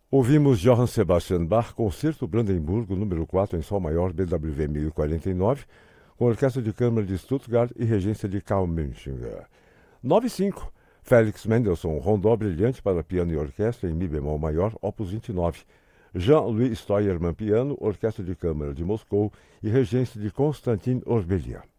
Ouvimos Johann Sebastian Bach, Concerto Brandemburgo número 4 em Sol Maior, BWV 1049, com Orquestra de Câmara de Stuttgart e regência de Karl Münchinger. 9/5, Felix Mendelssohn, Rondó Brilhante para piano e orquestra em Mi bemol maior, opus 29. Jean-Louis Steuermann, piano, Orquestra de Câmara de Moscou e regência de Konstantin Orbelian.